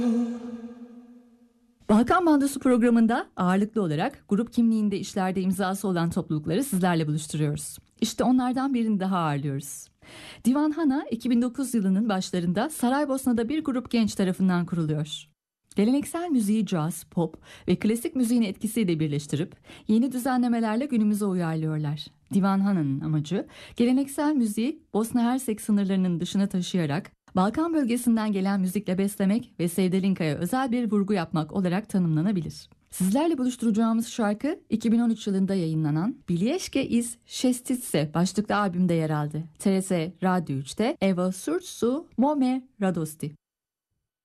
Balkan Bandosu programında ağırlıklı olarak grup kimliğinde işlerde imzası olan toplulukları sizlerle buluşturuyoruz. İşte onlardan birini daha ağırlıyoruz. Divan Hana 2009 yılının başlarında Saraybosna'da bir grup genç tarafından kuruluyor. Geleneksel müziği caz, pop ve klasik müziğin etkisiyle birleştirip yeni düzenlemelerle günümüze uyarlıyorlar. Divan Hana'nın amacı geleneksel müziği Bosna Hersek sınırlarının dışına taşıyarak Balkan bölgesinden gelen müzikle beslemek ve Sevdalinka'ya özel bir vurgu yapmak olarak tanımlanabilir. Sizlerle buluşturacağımız şarkı 2013 yılında yayınlanan Bilješke iz Šestice başlıklı albümde yer aldı. TRT Radyo 3'te Eva Surcu Mome Radosti.